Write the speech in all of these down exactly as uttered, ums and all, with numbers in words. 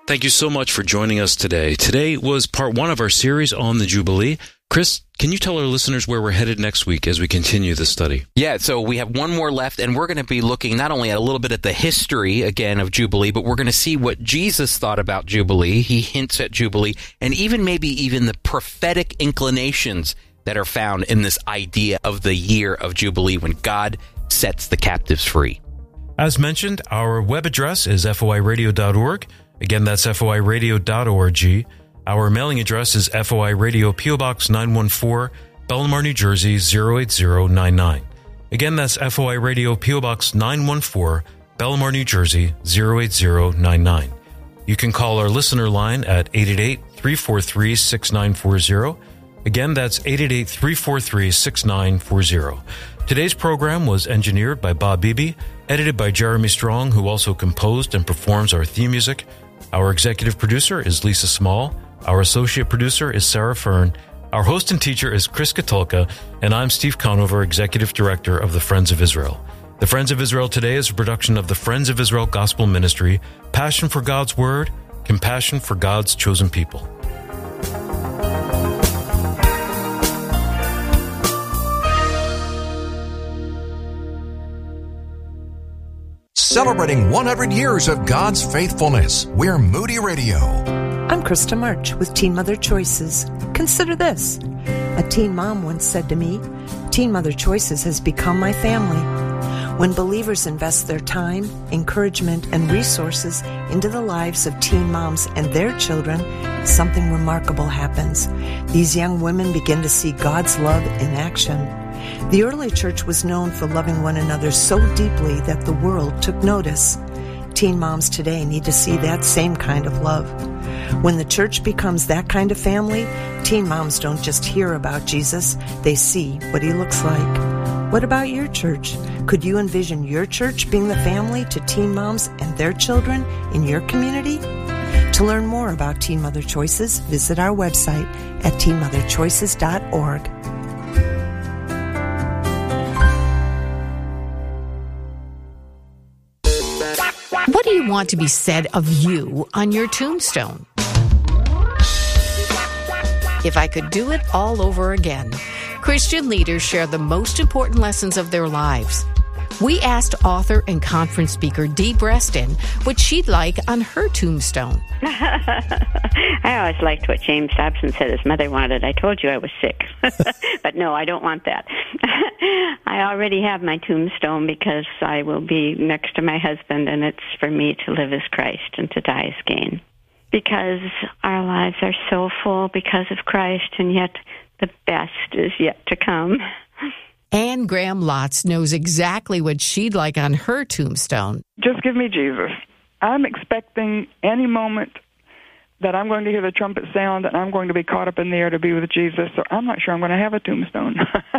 Thank you so much for joining us today. Today was part one of our series on the Jubilee. Chris, can you tell our listeners where we're headed next week as we continue the study? Yeah, so we have one more left, and we're going to be looking not only at a little bit at the history, again, of Jubilee, but we're going to see what Jesus thought about Jubilee. He hints at Jubilee, and even maybe even the prophetic inclinations that are found in this idea of the year of Jubilee when God sets the captives free. As mentioned, our web address is F O I radio dot org. Again, that's F O I radio dot org. Our mailing address is F O I Radio, P O Box nine one four, Belmar, New Jersey, zero eight zero nine nine. Again, that's F O I Radio, P O Box nine one four, Belmar, New Jersey, zero eight zero nine nine. You can call our listener line at eight eight eight, three four three, six nine four zero. Again, that's eight eight eight, three four three, six nine four zero. Today's program was engineered by Bob Beebe, edited by Jeremy Strong, who also composed and performs our theme music. Our executive producer is Lisa Small. Our associate producer is Sarah Fern. Our host and teacher is Chris Katulka. And I'm Steve Conover, executive director of the Friends of Israel. The Friends of Israel today is a production of the Friends of Israel Gospel Ministry, passion for God's Word, compassion for God's chosen people. Celebrating one hundred years of God's faithfulness, we're Moody Radio. I'm Krista March with Teen Mother Choices. Consider this. A teen mom once said to me, Teen Mother Choices has become my family. When believers invest their time, encouragement, and resources into the lives of teen moms and their children, something remarkable happens. These young women begin to see God's love in action. The early church was known for loving one another so deeply that the world took notice. Teen moms today need to see that same kind of love. When the church becomes that kind of family, teen moms don't just hear about Jesus, they see what he looks like. What about your church? Could you envision your church being the family to teen moms and their children in your community? To learn more about Teen Mother Choices, visit our website at teen mother choices dot org. What do you want to be said of you on your tombstone? If I could do it all over again, Christian leaders share the most important lessons of their lives. We asked author and conference speaker Dee Breston what she'd like on her tombstone. I always liked what James Dobson said his mother wanted. I told you I was sick. But no, I don't want that. I already have my tombstone because I will be next to my husband, and it's for me to live as Christ and to die as gain. Because our lives are so full because of Christ, and yet the best is yet to come. Anne Graham Lotz knows exactly what she'd like on her tombstone. Just give me Jesus. I'm expecting any moment that I'm going to hear the trumpet sound and I'm going to be caught up in the air to be with Jesus, so I'm not sure I'm going to have a tombstone.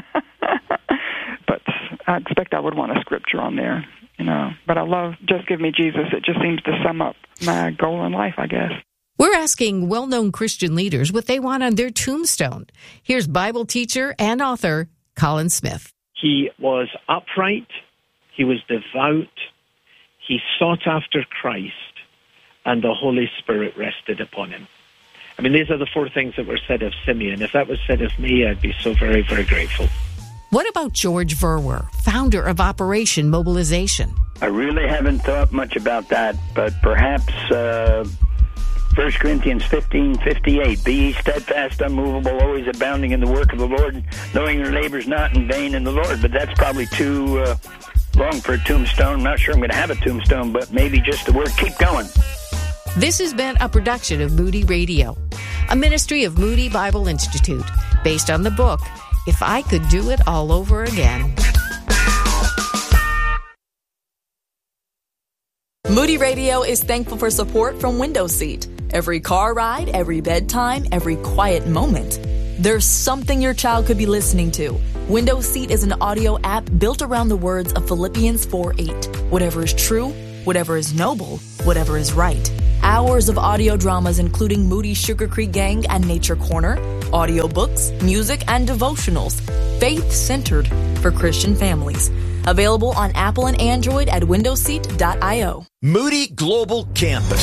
But I expect I would want a scripture on there, you know. But I love Just Give Me Jesus. It just seems to sum up my goal in life, I guess. We're asking well-known Christian leaders what they want on their tombstone. Here's Bible teacher and author Colin Smith. He was upright, he was devout, he sought after Christ, and the Holy Spirit rested upon him. I mean, these are the four things that were said of Simeon. If that was said of me, I'd be so very, very grateful. What about George Verwer, founder of Operation Mobilization? I really haven't thought much about that, but perhaps uh, First Corinthians fifteen fifty-eight, be ye steadfast, unmovable, always abounding in the work of the Lord, knowing your labor's not in vain in the Lord. But that's probably too uh, long for a tombstone. I'm not sure I'm going to have a tombstone, but maybe just the word keep going. This has been a production of Moody Radio, a ministry of Moody Bible Institute, based on the book, If I Could Do It All Over Again. Moody Radio is thankful for support from Window Seat. Every car ride, every bedtime, every quiet moment. There's something your child could be listening to. Window Seat is an audio app built around the words of Philippians four eight. Whatever is true, whatever is noble, whatever is right. Hours of audio dramas including Moody Sugar Creek Gang and Nature Corner, audiobooks, music, and devotionals. Faith-centered for Christian families. Available on Apple and Android at window seat dot io. Moody Global Campus.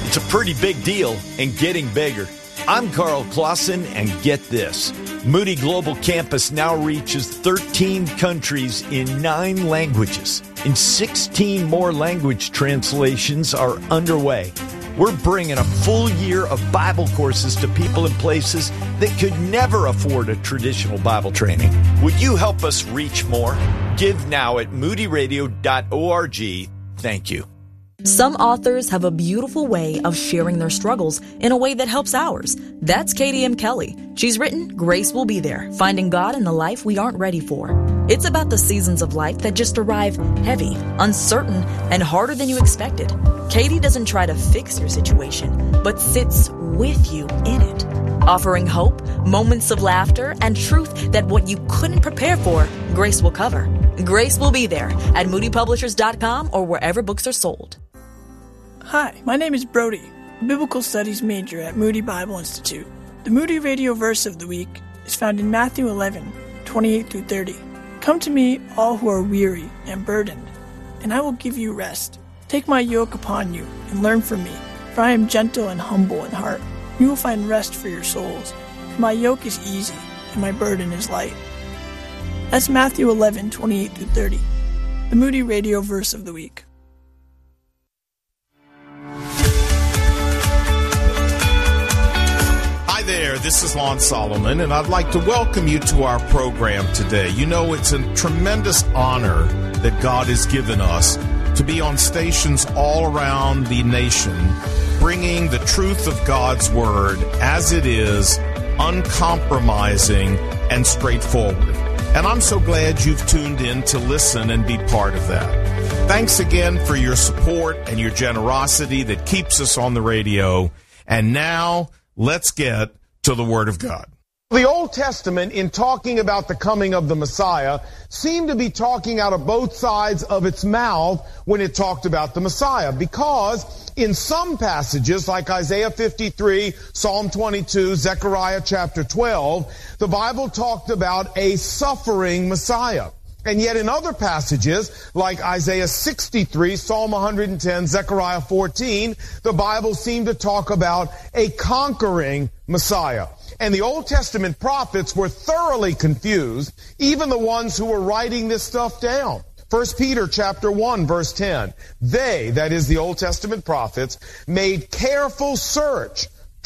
It's a pretty big deal and getting bigger. I'm Carl Clausen, and get this. Moody Global Campus now reaches thirteen countries in nine languages, and sixteen more language translations are underway. We're bringing a full year of Bible courses to people in places that could never afford a traditional Bible training. Would you help us reach more? Give now at moody radio dot org. Thank you. Some authors have a beautiful way of sharing their struggles in a way that helps ours. That's Katie M. Kelly. She's written Grace Will Be There, Finding God in the Life We Aren't Ready For. It's about the seasons of life that just arrive heavy, uncertain, and harder than you expected. Katie doesn't try to fix your situation, but sits with you in it, offering hope, moments of laughter, and truth that what you couldn't prepare for, Grace will cover. Grace Will Be There at moody publishers dot com or wherever books are sold. Hi, my name is Brody, a biblical studies major at Moody Bible Institute. The Moody Radio verse of the week is found in Matthew eleven, twenty-eight through thirty. Come to me, all who are weary and burdened, and I will give you rest. Take my yoke upon you and learn from me, for I am gentle and humble in heart. You will find rest for your souls. For my yoke is easy and my burden is light. That's Matthew eleven, twenty-eight through thirty. The Moody Radio verse of the week. Hi there, this is Lon Solomon, and I'd like to welcome you to our program today. You know, it's a tremendous honor that God has given us to be on stations all around the nation, bringing the truth of God's Word as it is, uncompromising and straightforward. And I'm so glad you've tuned in to listen and be part of that. Thanks again for your support and your generosity that keeps us on the radio. And now, let's get to the Word of God. The Old Testament, in talking about the coming of the Messiah, seemed to be talking out of both sides of its mouth when it talked about the Messiah. Because in some passages, like Isaiah fifty-three, Psalm twenty-two, Zechariah chapter twelve, the Bible talked about a suffering Messiah. And yet in other passages, like Isaiah sixty-three, Psalm one hundred ten, Zechariah fourteen, the Bible seemed to talk about a conquering Messiah. And the Old Testament prophets were thoroughly confused, even the ones who were writing this stuff down. First Peter chapter one, verse ten. They, that is the Old Testament prophets, made careful search,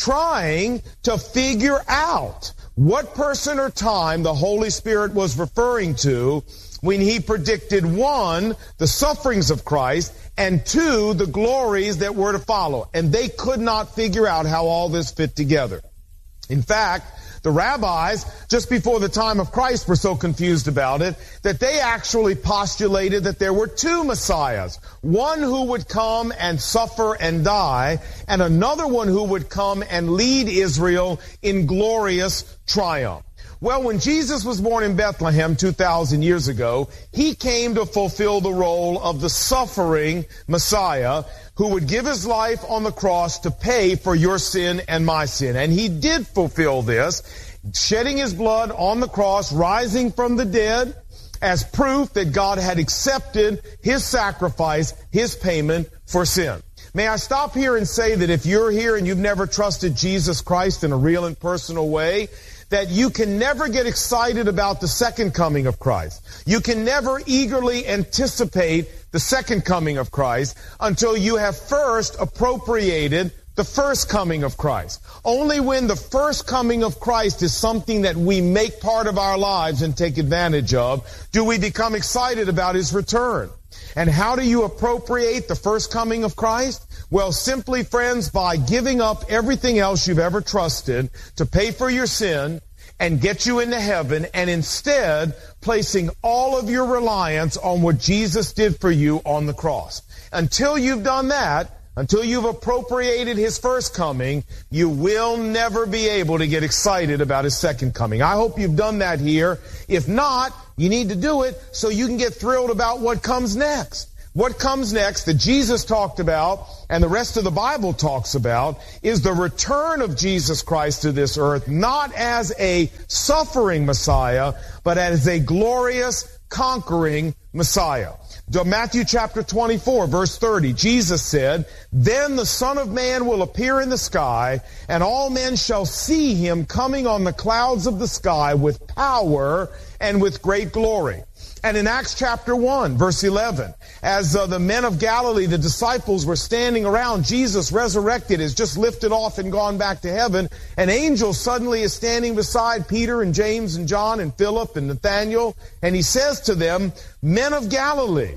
trying to figure out what person or time the Holy Spirit was referring to when he predicted, one, the sufferings of Christ, and two, the glories that were to follow. And they could not figure out how all this fit together. In fact, the rabbis, just before the time of Christ, were so confused about it that they actually postulated that there were two Messiahs. One who would come and suffer and die, and another one who would come and lead Israel in glorious triumph. Well, when Jesus was born in Bethlehem two thousand years ago, he came to fulfill the role of the suffering Messiah who would give his life on the cross to pay for your sin and my sin. And he did fulfill this, shedding his blood on the cross, rising from the dead, as proof that God had accepted his sacrifice, his payment for sin. May I stop here and say that if you're here and you've never trusted Jesus Christ in a real and personal way, that you can never get excited about the second coming of Christ. You can never eagerly anticipate the second coming of Christ until you have first appropriated the first coming of Christ. Only when the first coming of Christ is something that we make part of our lives and take advantage of, do we become excited about his return. And how do you appropriate the first coming of Christ? Well, simply, friends, by giving up everything else you've ever trusted to pay for your sin and get you into heaven, and instead placing all of your reliance on what Jesus did for you on the cross. Until you've done that, until you've appropriated his first coming, you will never be able to get excited about his second coming. I hope you've done that here. If not, you need to do it so you can get thrilled about what comes next. What comes next that Jesus talked about and the rest of the Bible talks about is the return of Jesus Christ to this earth, not as a suffering Messiah, but as a glorious, conquering Messiah. Matthew chapter twenty-four, verse thirty, Jesus said, "Then the Son of Man will appear in the sky, and all men shall see him coming on the clouds of the sky with power and with great glory." And in Acts chapter one, verse eleven, as uh, the men of Galilee, the disciples, were standing around, Jesus resurrected, is just lifted off and gone back to heaven. An angel suddenly is standing beside Peter and James and John and Philip and Nathanael, and he says to them, "Men of Galilee,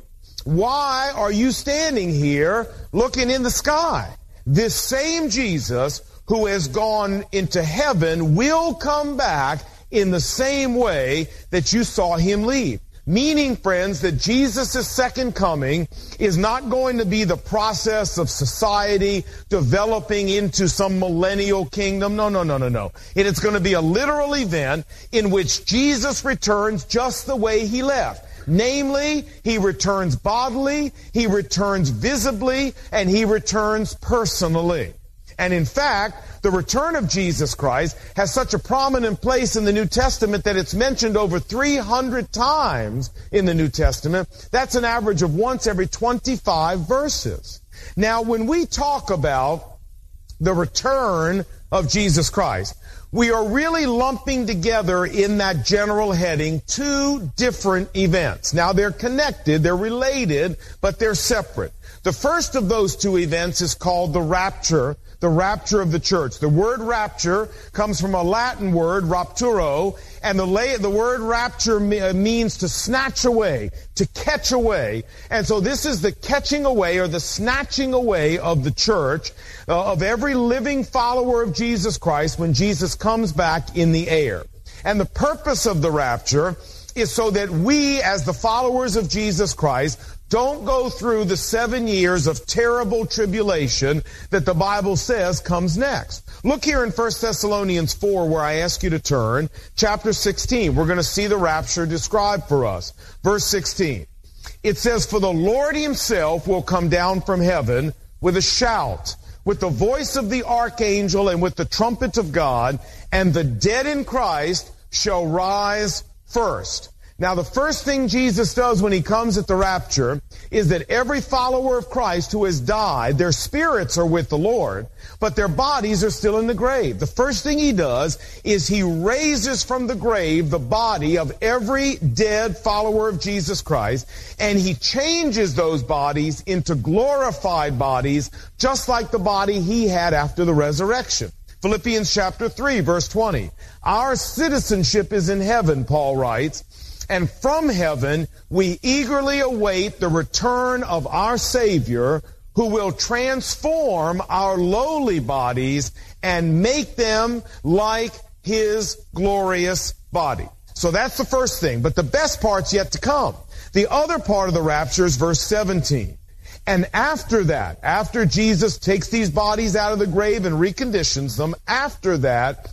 why are you standing here looking in the sky? This same Jesus who has gone into heaven will come back in the same way that you saw him leave." Meaning, friends, that Jesus' second coming is not going to be the process of society developing into some millennial kingdom. No, no, no, no, no. It is going to be a literal event in which Jesus returns just the way he left. Namely, he returns bodily, he returns visibly, and he returns personally. And in fact, the return of Jesus Christ has such a prominent place in the New Testament that it's mentioned over three hundred times in the New Testament. That's an average of once every twenty-five verses. Now, when we talk about the return of Jesus Christ, we are really lumping together in that general heading two different events. Now, they're connected, they're related, but they're separate. The first of those two events is called the rapture, the rapture of the church. The word rapture comes from a Latin word, rapturo, and the, la- the word rapture me- means to snatch away, to catch away. And so this is the catching away or the snatching away of the church, uh, of every living follower of Jesus Christ when Jesus comes back in the air. And the purpose of the rapture is so that we, as the followers of Jesus Christ, don't go through the seven years of terrible tribulation that the Bible says comes next. Look here in First Thessalonians four, where I ask you to turn, chapter sixteen. We're going to see the rapture described for us. Verse sixteen. It says, "For the Lord himself will come down from heaven with a shout, with the voice of the archangel and with the trumpet of God, and the dead in Christ shall rise first." Now, the first thing Jesus does when he comes at the rapture is that every follower of Christ who has died, their spirits are with the Lord, but their bodies are still in the grave. The first thing he does is he raises from the grave the body of every dead follower of Jesus Christ, and he changes those bodies into glorified bodies, just like the body he had after the resurrection. Philippians chapter three, verse twenty. "Our citizenship is in heaven," Paul writes, "and from heaven we eagerly await the return of our Savior, who will transform our lowly bodies and make them like his glorious body." So that's the first thing, but the best part's yet to come. The other part of the rapture is verse seventeen. "And after that, after Jesus takes these bodies out of the grave and reconditions them, after that,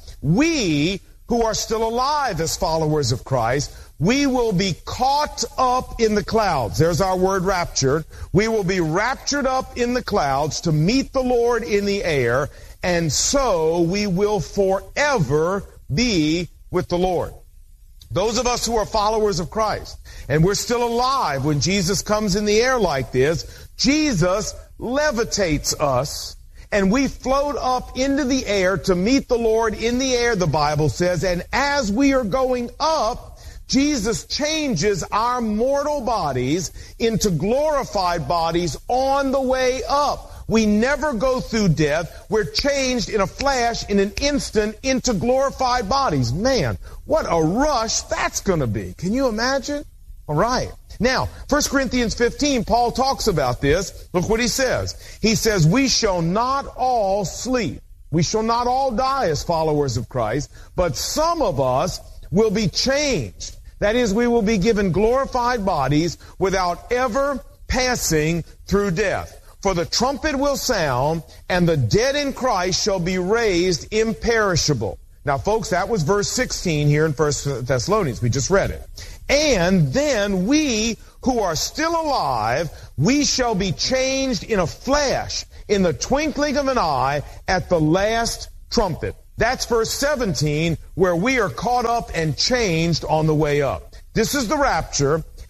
we who are still alive as followers of Christ, we will be caught up in the clouds." There's our word raptured. We will be raptured up in the clouds to meet the Lord in the air, and so we will forever be with the Lord. Those of us who are followers of Christ, and we're still alive when Jesus comes in the air like this, Jesus levitates us, and we float up into the air to meet the Lord in the air, the Bible says, and as we are going up, Jesus changes our mortal bodies into glorified bodies on the way up. We never go through death. We're changed in a flash, in an instant, into glorified bodies. Man, what a rush that's going to be. Can you imagine? All right. Now, First Corinthians fifteen, Paul talks about this. Look what he says. He says, "We shall not all sleep. We shall not all die as followers of Christ, but some of us will be changed. That is, we will be given glorified bodies without ever passing through death. For the trumpet will sound, and the dead in Christ shall be raised imperishable." Now, folks, that was verse sixteen here in First Thessalonians. We just read it. "And then we who are still alive, we shall be changed in a flash, in the twinkling of an eye, at the last trumpet." That's verse seventeen, where we are caught up and changed on the way up. This is the rapture,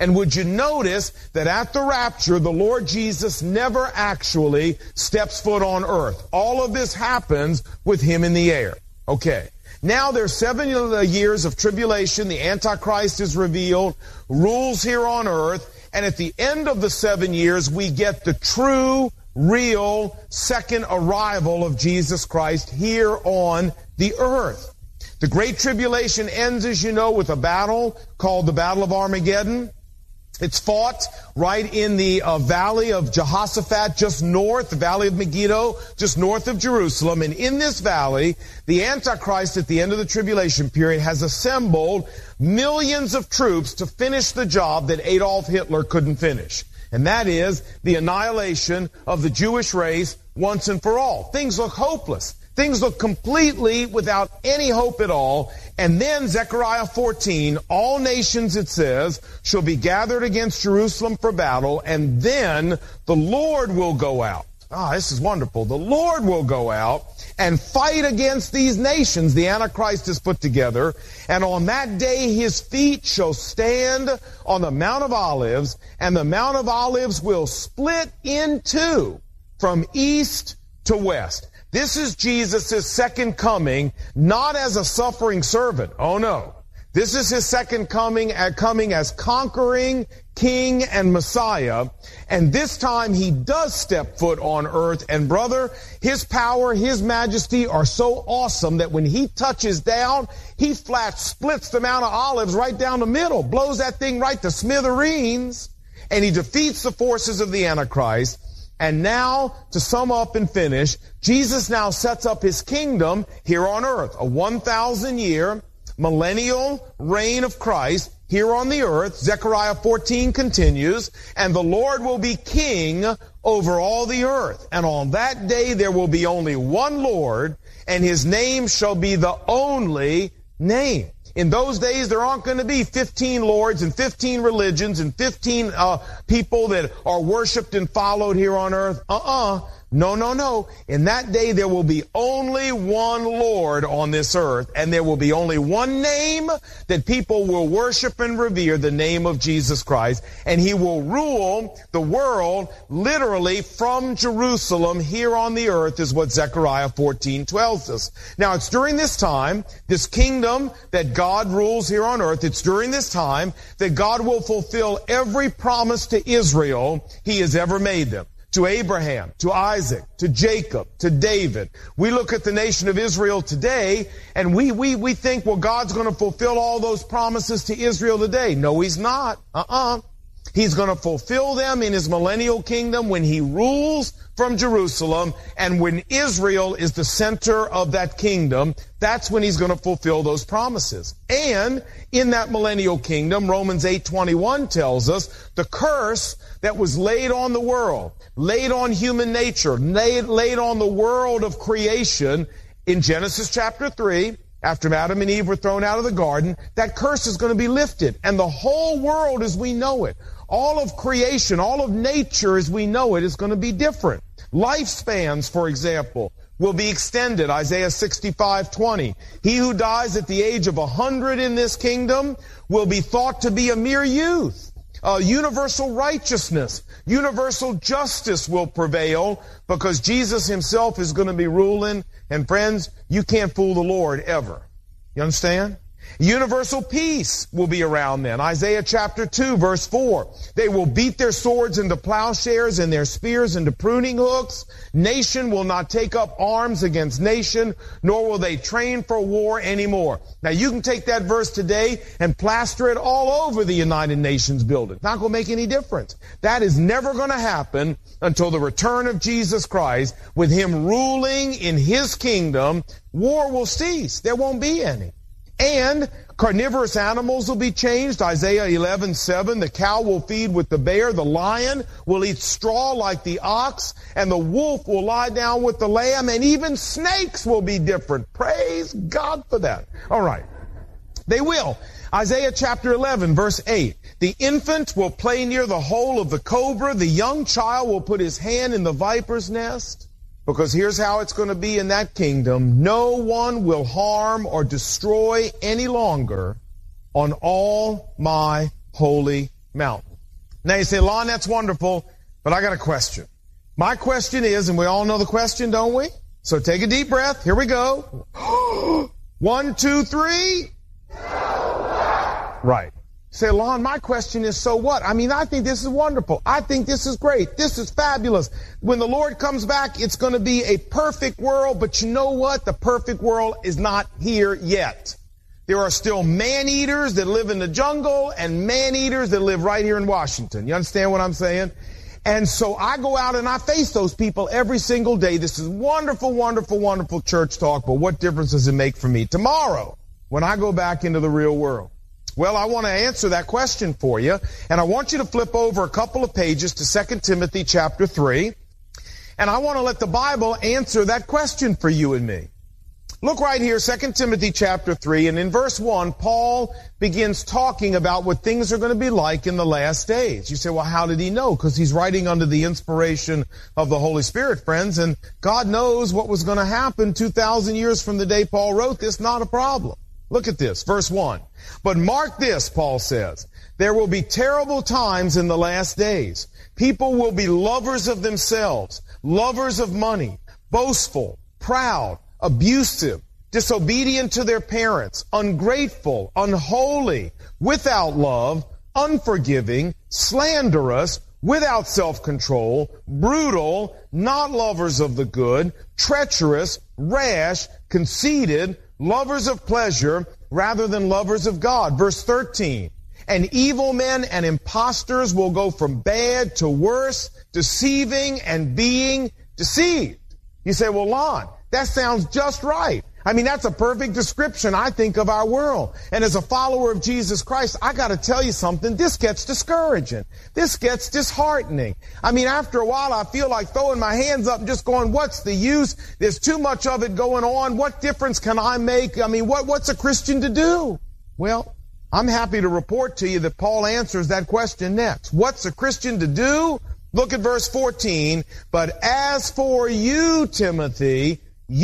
And would you notice that at the rapture, the Lord Jesus never actually steps foot on earth. All of this happens with him in the air. Okay. Now there's seven years of tribulation. The Antichrist is revealed, rules here on earth. And at the end of the seven years, we get the true, real second arrival of Jesus Christ here on the earth. The Great Tribulation ends, as you know, with a battle called the Battle of Armageddon. It's fought right in the uh, valley of Jehoshaphat, just north, the valley of Megiddo, just north of Jerusalem. And in this valley, the Antichrist at the end of the tribulation period has assembled millions of troops to finish the job that Adolf Hitler couldn't finish. And that is the annihilation of the Jewish race once and for all. Things look hopeless. Things look completely without any hope at all. And then Zechariah fourteen, all nations, it says, shall be gathered against Jerusalem for battle, and then the Lord will go out. Ah, this is wonderful. The Lord will go out and fight against these nations the Antichrist has put together. And on that day his feet shall stand on the Mount of Olives, and the Mount of Olives will split in two from east to west. This is Jesus' second coming, not as a suffering servant. Oh no. This is his second coming, uh, coming as conquering King and Messiah. And this time he does step foot on earth. And brother, his power, his majesty are so awesome that when he touches down, he flat splits the Mount of Olives right down the middle, blows that thing right to smithereens, and he defeats the forces of the Antichrist. And now, to sum up and finish, Jesus now sets up his kingdom here on earth, a one thousand year millennial reign of Christ here on the earth. Zechariah fourteen continues, and the Lord will be king over all the earth. And on that day there will be only one Lord, and his name shall be the only name. In those days, there aren't going to be fifteen lords and fifteen religions and fifteen uh, people that are worshipped and followed here on earth. Uh-uh. No, no, no. In that day, there will be only one Lord on this earth, and there will be only one name that people will worship and revere, the name of Jesus Christ, and he will rule the world literally from Jerusalem here on the earth, is what Zechariah fourteen tells us. Now, it's during this time, this kingdom that God rules here on earth, it's during this time that God will fulfill every promise to Israel he has ever made them. To Abraham, to Isaac, to Jacob, to David. We look at the nation of Israel today, and we, we, we think, well, God's going to fulfill all those promises to Israel today. No, he's not. Uh-uh. He's going to fulfill them in his millennial kingdom when he rules from Jerusalem, and when Israel is the center of that kingdom, that's when he's going to fulfill those promises. And in that millennial kingdom, Romans eight twenty-one tells us the curse that was laid on the world, laid on human nature, laid, laid on the world of creation in Genesis chapter three, after Adam and Eve were thrown out of the garden, that curse is going to be lifted. And the whole world as we know it, all of creation, all of nature as we know it, is going to be different. Lifespans, for example, will be extended. Isaiah sixty-five twenty. He who dies at the age of a hundred in this kingdom will be thought to be a mere youth. Uh, universal righteousness, universal justice will prevail because Jesus himself is going to be ruling. And friends, you can't fool the Lord ever. You understand? Universal peace will be around then. Isaiah chapter two, verse four. They will beat their swords into plowshares and their spears into pruning hooks. Nation will not take up arms against nation, nor will they train for war anymore. Now you can take that verse today and plaster it all over the United Nations building. Not going to make any difference. That is never going to happen until the return of Jesus Christ. With him ruling in his kingdom, war will cease. There won't be any. And carnivorous animals will be changed. Isaiah eleven seven, the cow will feed with the bear, the lion will eat straw like the ox, and the wolf will lie down with the lamb, and even snakes will be different. Praise God for that. All right. They will. Isaiah chapter eleven, verse eight. The infant will play near the hole of the cobra. The young child will put his hand in the viper's nest. Because here's how it's going to be in that kingdom. No one will harm or destroy any longer on all my holy mountain. Now you say, Lon, that's wonderful, but I got a question. My question is, and we all know the question, don't we? So take a deep breath. Here we go. One, two, three. Right. Say, Lon, my question is, so what? I mean, I think this is wonderful. I think this is great. This is fabulous. When the Lord comes back, it's going to be a perfect world, but you know what? The perfect world is not here yet. There are still man-eaters that live in the jungle and man-eaters that live right here in Washington. You understand what I'm saying? And so I go out and I face those people every single day. This is wonderful, wonderful, wonderful church talk, but what difference does it make for me tomorrow when I go back into the real world? Well, I want to answer that question for you, and I want you to flip over a couple of pages to Second Timothy chapter three, and I want to let the Bible answer that question for you and me. Look right here, Second Timothy chapter three, and in verse one, Paul begins talking about what things are going to be like in the last days. You say, well, how did he know? Because he's writing under the inspiration of the Holy Spirit, friends, and God knows what was going to happen two thousand years from the day Paul wrote this. Not a problem. Look at this, verse one. But mark this, Paul says, there will be terrible times in the last days. People will be lovers of themselves, lovers of money, boastful, proud, abusive, disobedient to their parents, ungrateful, unholy, without love, unforgiving, slanderous, without self-control, brutal, not lovers of the good, treacherous, rash, conceited, lovers of pleasure rather than lovers of God. Verse thirteen, and evil men and impostors will go from bad to worse, deceiving and being deceived. You say, well, Lon, that sounds just right. I mean, that's a perfect description, I think, of our world. And as a follower of Jesus Christ, I got to tell you something. This gets discouraging. This gets disheartening. I mean, after a while, I feel like throwing my hands up and just going, what's the use? There's too much of it going on. What difference can I make? I mean, what, what's a Christian to do? Well, I'm happy to report to you that Paul answers that question next. What's a Christian to do? Look at verse fourteen. But as for you, Timothy,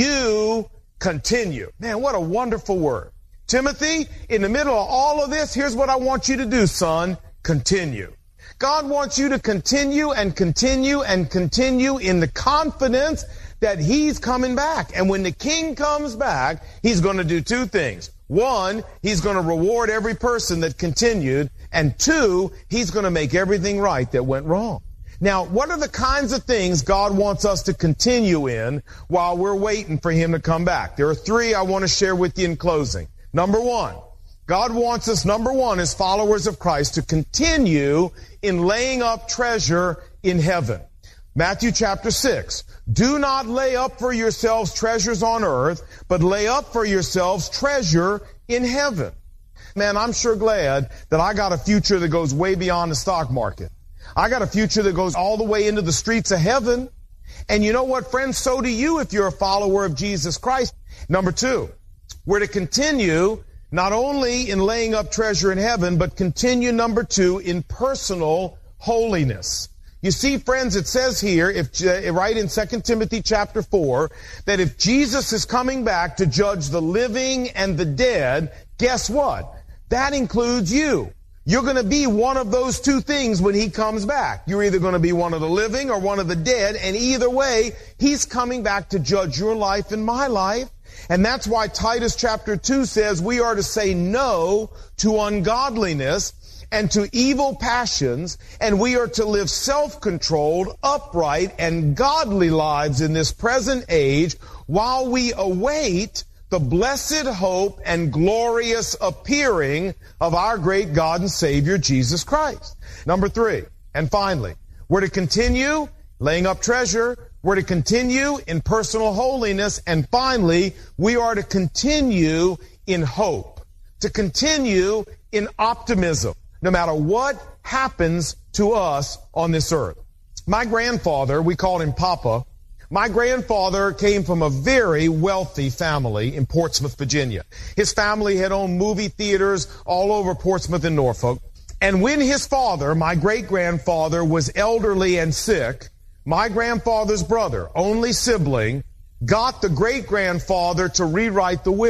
you continue. Man, what a wonderful word. Timothy, in the middle of all of this, here's what I want you to do, son. Continue. God wants you to continue and continue and continue in the confidence that he's coming back. And when the king comes back, he's going to do two things. One, he's going to reward every person that continued. And two, he's going to make everything right that went wrong. Now, what are the kinds of things God wants us to continue in while we're waiting for him to come back? There are three I want to share with you in closing. Number one, God wants us, number one, as followers of Christ, to continue in laying up treasure in heaven. Matthew chapter six, do not lay up for yourselves treasures on earth, but lay up for yourselves treasure in heaven. Man, I'm sure glad that I got a future that goes way beyond the stock market. I got a future that goes all the way into the streets of heaven. And you know what, friends? So do you if you're a follower of Jesus Christ. Number two, we're to continue not only in laying up treasure in heaven, but continue, number two, in personal holiness. You see, friends, it says here, if right in Second Timothy chapter four, that if Jesus is coming back to judge the living and the dead, guess what? That includes you. You're going to be one of those two things when he comes back. You're either going to be one of the living or one of the dead, and either way, he's coming back to judge your life and my life. And that's why Titus chapter two says we are to say no to ungodliness and to evil passions, and we are to live self-controlled, upright, and godly lives in this present age while we await the blessed hope and glorious appearing of our great God and Savior, Jesus Christ. Number three, and finally, we're to continue laying up treasure. We're to continue in personal holiness. And finally, we are to continue in hope, to continue in optimism, no matter what happens to us on this earth. My grandfather, we called him Papa, my grandfather came from a very wealthy family in Portsmouth, Virginia. His family had owned movie theaters all over Portsmouth and Norfolk. And when his father, my great-grandfather, was elderly and sick, my grandfather's brother, only sibling, got the great-grandfather to rewrite the will.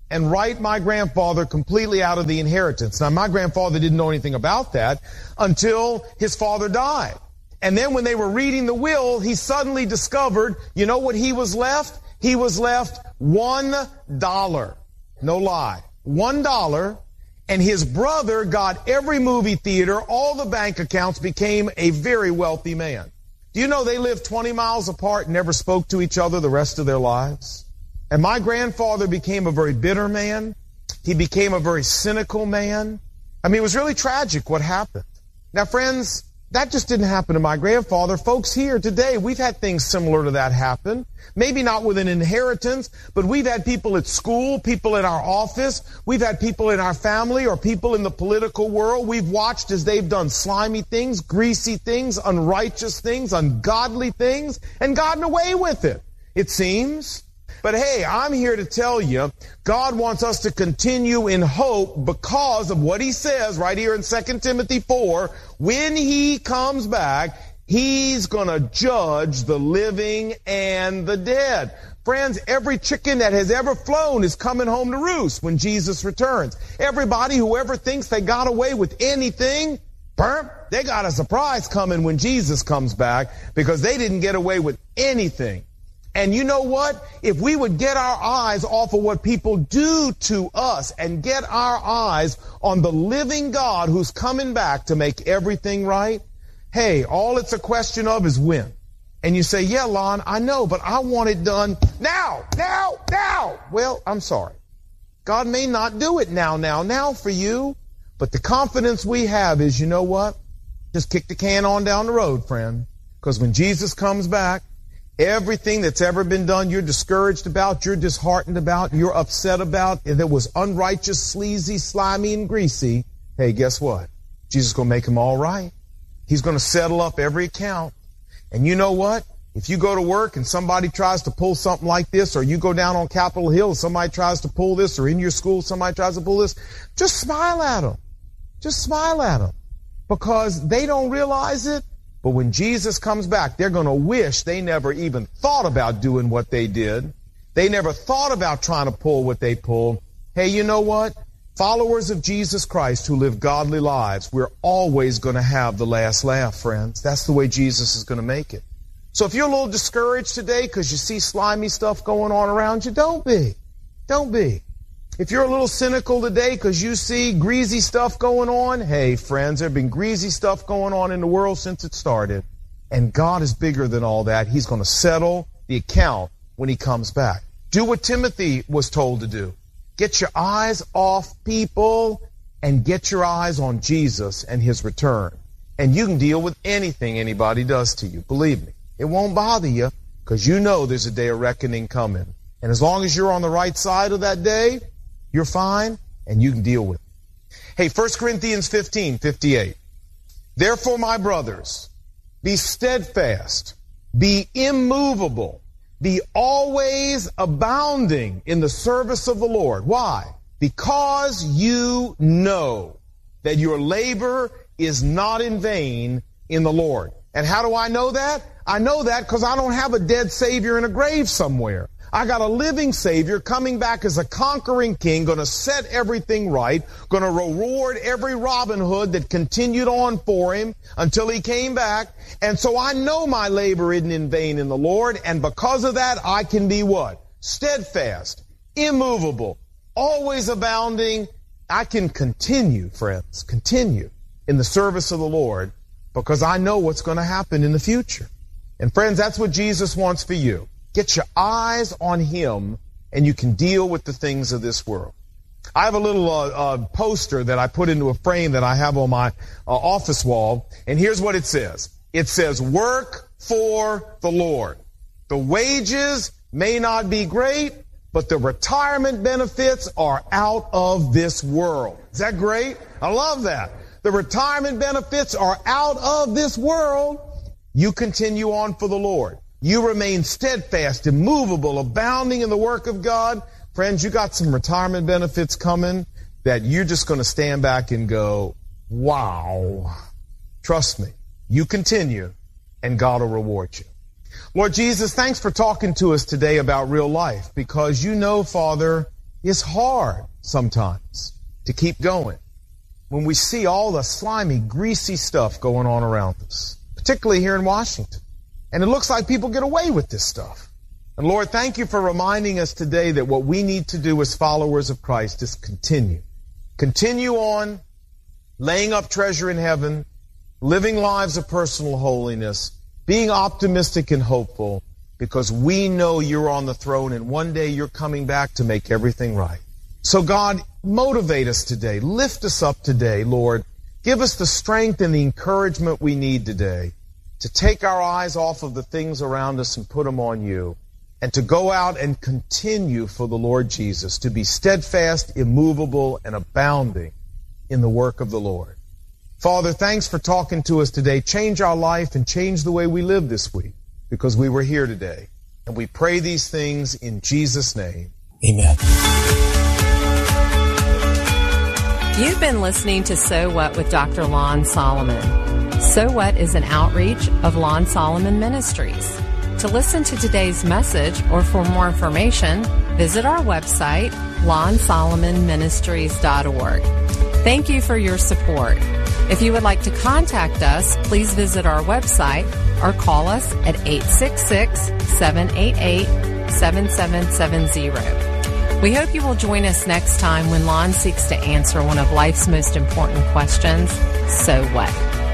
and write my grandfather completely out of the inheritance. Now, my grandfather didn't know anything about that until his father died. And then when they were reading the will, he suddenly discovered, you know what he was left? He was left one dollar. No lie. One dollar. And his brother got every movie theater, all the bank accounts, became a very wealthy man. Do you know they lived twenty miles apart and never spoke to each other the rest of their lives? And my grandfather became a very bitter man. He became a very cynical man. I mean, it was really tragic what happened. Now, friends, that just didn't happen to my grandfather. Folks, here today, we've had things similar to that happen. Maybe not with an inheritance, but we've had people at school, people in our office. We've had people in our family or people in the political world. We've watched as they've done slimy things, greasy things, unrighteous things, ungodly things, and gotten away with it, it seems. But hey, I'm here to tell you, God wants us to continue in hope because of what he says right here in Second Timothy four. When he comes back, he's going to judge the living and the dead. Friends, every chicken that has ever flown is coming home to roost when Jesus returns. Everybody who ever thinks they got away with anything, burp, they got a surprise coming when Jesus comes back because they didn't get away with anything. And you know what? If we would get our eyes off of what people do to us and get our eyes on the living God who's coming back to make everything right, hey, all it's a question of is when. And you say, yeah, Lon, I know, but I want it done now, now, now. Well, I'm sorry. God may not do it now, now, now for you, but the confidence we have is, you know what? Just kick the can on down the road, friend, because when Jesus comes back, everything that's ever been done, you're discouraged about, you're disheartened about, you're upset about, and that was unrighteous, sleazy, slimy, and greasy, hey, guess what? Jesus is going to make them all right. He's going to settle up every account. And you know what? If you go to work and somebody tries to pull something like this, or you go down on Capitol Hill and somebody tries to pull this, or in your school somebody tries to pull this, just smile at them. Just smile at them. Because they don't realize it. But when Jesus comes back, they're going to wish they never even thought about doing what they did. They never thought about trying to pull what they pulled. Hey, you know what? Followers of Jesus Christ who live godly lives, we're always going to have the last laugh, friends. That's the way Jesus is going to make it. So if you're a little discouraged today because you see slimy stuff going on around you, don't be. Don't be. If you're a little cynical today because you see greasy stuff going on, hey, friends, there's been greasy stuff going on in the world since it started. And God is bigger than all that. He's going to settle the account when he comes back. Do what Timothy was told to do. Get your eyes off people and get your eyes on Jesus and his return. And you can deal with anything anybody does to you. Believe me, it won't bother you because you know there's a day of reckoning coming. And as long as you're on the right side of that day, you're fine, and you can deal with it. Hey, First Corinthians fifteen fifty-eight. Therefore, my brothers, be steadfast, be immovable, be always abounding in the service of the Lord. Why? Because you know that your labor is not in vain in the Lord. And how do I know that? I know that because I don't have a dead Savior in a grave somewhere. I got a living Savior coming back as a conquering king, going to set everything right, going to reward every Robin Hood that continued on for him until he came back. And so I know my labor isn't in vain in the Lord, and because of that, I can be what? Steadfast, immovable, always abounding. I can continue, friends, continue in the service of the Lord because I know what's going to happen in the future. And friends, that's what Jesus wants for you. Get your eyes on him, and you can deal with the things of this world. I have a little uh, uh, poster that I put into a frame that I have on my uh, office wall, and here's what it says. It says, work for the Lord. The wages may not be great, but the retirement benefits are out of this world. Is that great? I love that. The retirement benefits are out of this world. You continue on for the Lord. You remain steadfast, immovable, abounding in the work of God. Friends, you got some retirement benefits coming that you're just going to stand back and go, wow. Trust me. You continue, and God will reward you. Lord Jesus, thanks for talking to us today about real life, because you know, Father, It's hard sometimes to keep going when we see all the slimy, greasy stuff going on around us, particularly here in Washington. And it looks like people get away with this stuff. And Lord, thank you for reminding us today that what we need to do as followers of Christ is continue. Continue on laying up treasure in heaven, living lives of personal holiness, being optimistic and hopeful, because we know you're on the throne and one day you're coming back to make everything right. So God, motivate us today. Lift us up today, Lord. Give us the strength and the encouragement we need today to take our eyes off of the things around us and put them on you, and to go out and continue for the Lord Jesus, to be steadfast, immovable, and abounding in the work of the Lord. Father, thanks for talking to us today. Change our life and change the way we live this week, because we were here today. And we pray these things in Jesus' name. Amen. You've been listening to So What with Doctor Lon Solomon. So What is an outreach of Lon Solomon Ministries. To listen to today's message or for more information, visit our website, lon solomon ministries dot org. Thank you for your support. If you would like to contact us, please visit our website or call us at eight six six, seven eight eight, seven seven seven zero. We hope you will join us next time when Lon seeks to answer one of life's most important questions, so what?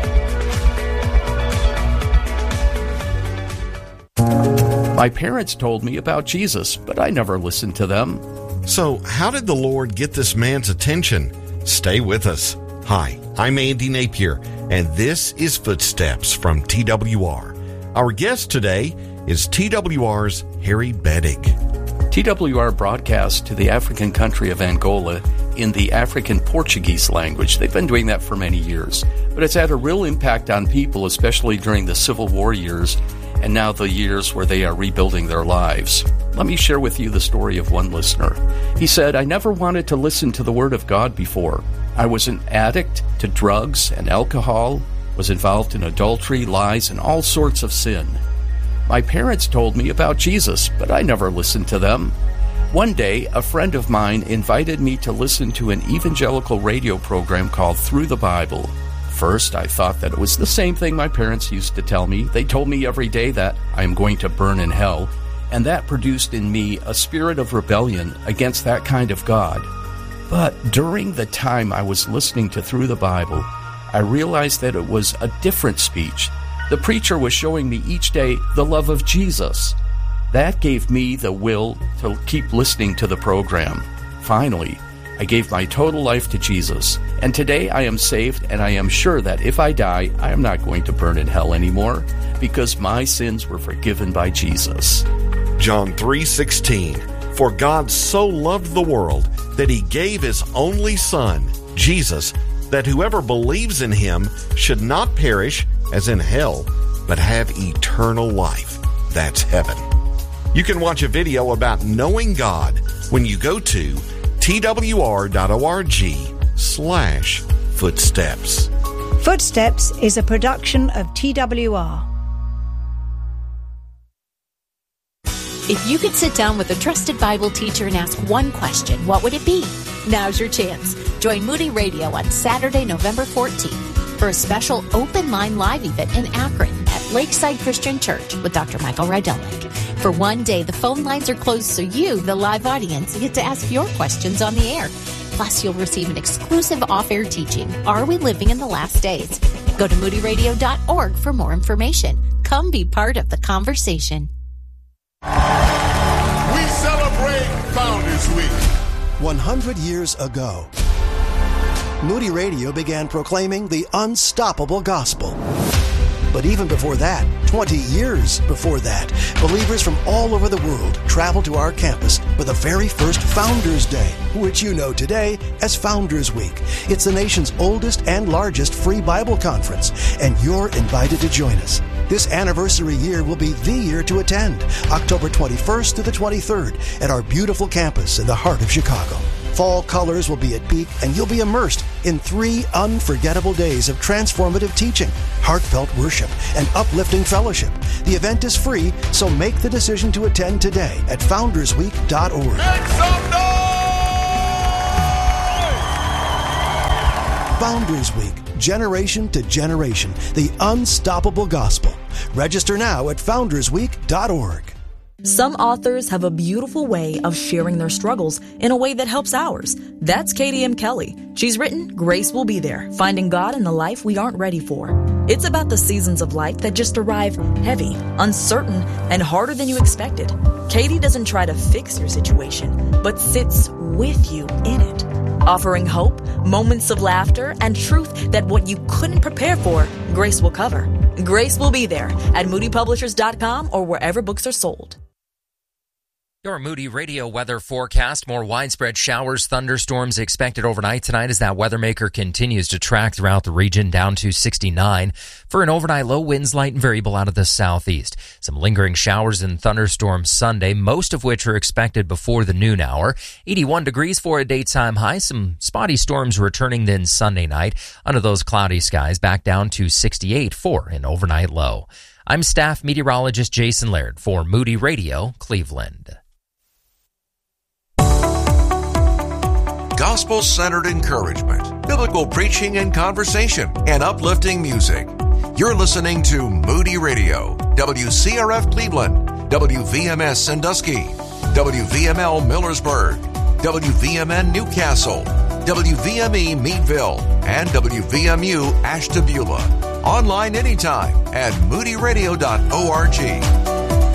My parents told me about Jesus, but I never listened to them. So, how did the Lord get this man's attention? Stay with us. Hi, I'm Andy Napier, and this is Footsteps from T W R. Our guest today is T W R's Harry Bettig. T W R broadcasts to the African country of Angola in the African Portuguese language. They've been doing that for many years, but it's had a real impact on people, especially during the Civil War years, and now the years where they are rebuilding their lives. Let me share with you the story of one listener. He said, I never wanted to listen to the Word of God before. I was an addict to drugs and alcohol, was involved in adultery, lies, and all sorts of sin. My parents told me about Jesus, but I never listened to them. One day, a friend of mine invited me to listen to an evangelical radio program called Through the Bible. First, I thought that it was the same thing my parents used to tell me. They told me every day that I am going to burn in hell, and that produced in me a spirit of rebellion against that kind of God. But during the time I was listening to Through the Bible, I realized that it was a different speech. The preacher was showing me each day the love of Jesus. That gave me the will to keep listening to the program. Finally, I gave my total life to Jesus, and today I am saved, and I am sure that if I die, I am not going to burn in hell anymore, because my sins were forgiven by Jesus. John three sixteen, For God so loved the world that he gave his only Son, Jesus, that whoever believes in him should not perish, as in hell, but have eternal life. That's heaven. You can watch a video about knowing God when you go to twr.org slash footsteps. Footsteps is a production of T W R. If you could sit down with a trusted Bible teacher and ask one question, what would it be? Now's your chance. Join Moody Radio on Saturday, November fourteenth for a special open line live event in Akron at Lakeside Christian Church with Doctor Michael Rydelick. For one day, the phone lines are closed so you, the live audience, get to ask your questions on the air. Plus, you'll receive an exclusive off-air teaching, Are We Living in the Last Days? Go to moody radio dot org for more information. Come be part of the conversation. We celebrate Founders Week. one hundred years ago, Moody Radio began proclaiming the unstoppable gospel. But even before that, twenty years before that, believers from all over the world traveled to our campus for the very first Founders Day, which you know today as Founders Week. It's the nation's oldest and largest free Bible conference, and you're invited to join us. This anniversary year will be the year to attend, October twenty-first to the twenty-third, at our beautiful campus in the heart of Chicago. Fall colors will be at peak, and you'll be immersed in three unforgettable days of transformative teaching, heartfelt worship, and uplifting fellowship. The event is free, so make the decision to attend today at founders week dot org. Make some noise! Founders Week, generation to generation, the unstoppable gospel. Register now at founders week dot org. Some authors have a beautiful way of sharing their struggles in a way that helps ours. That's Katie M. Kelly. She's written Grace Will Be There, Finding God in the Life We Aren't Ready For. It's about the seasons of life that just arrive heavy, uncertain, and harder than you expected. Katie doesn't try to fix your situation, but sits with you in it, offering hope, moments of laughter, and truth that what you couldn't prepare for, Grace will cover. Grace Will Be There at moody publishers dot com or wherever books are sold. Your Moody Radio weather forecast. More widespread showers, thunderstorms expected overnight tonight as that weather maker continues to track throughout the region down to sixty-nine. For an overnight low, winds light and variable out of the southeast. Some lingering showers and thunderstorms Sunday, most of which are expected before the noon hour. eighty-one degrees for a daytime high. Some spotty storms returning then Sunday night. Under those cloudy skies, back down to sixty-eight for an overnight low. I'm staff meteorologist Jason Laird for Moody Radio, Cleveland. Gospel-centered encouragement, biblical preaching and conversation, and uplifting music. You're listening to Moody Radio, W C R F Cleveland, W V M S Sandusky, W V M L Millersburg, W V M N Newcastle, W V M E Meadville, and W V M U Ashtabula. Online anytime at moody radio dot org.